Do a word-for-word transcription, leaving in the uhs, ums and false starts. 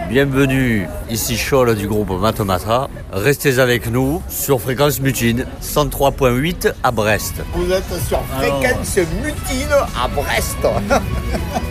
Bienvenue, ici Scholl du groupe Matomata. Restez avec nous sur Fréquence Mutine, cent trois virgule huit à Brest. Vous êtes sur Fréquence Mutine à Brest.